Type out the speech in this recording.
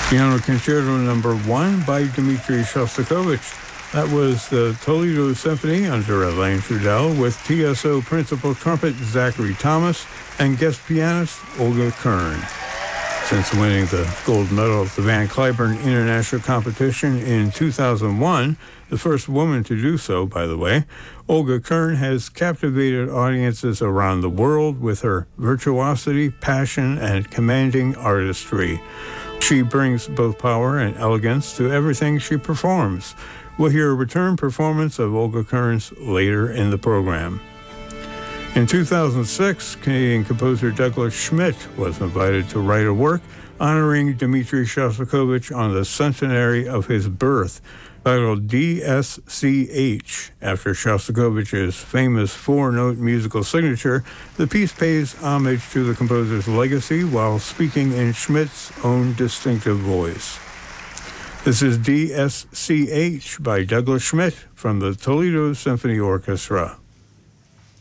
Piano Concerto No. 1 by Dmitri Shostakovich. That was the Toledo Symphony under Elaine Trudell with TSO principal trumpet Zachary Thomas and guest pianist Olga Kern. Since winning the gold medal at the Van Cliburn International Competition in 2001, the first woman to do so, by the way, Olga Kern has captivated audiences around the world with her virtuosity, passion, and commanding artistry. She brings both power and elegance to everything she performs. We'll hear a return performance of Olga Kern's later in the program. In 2006, Canadian composer Douglas Schmidt was invited to write a work honoring Dmitri Shostakovich on the centenary of his birth, titled DSCH. After Shostakovich's famous four-note musical signature, the piece pays homage to the composer's legacy while speaking in Schmidt's own distinctive voice. This is DSCH by Douglas Schmidt from the Toledo Symphony Orchestra.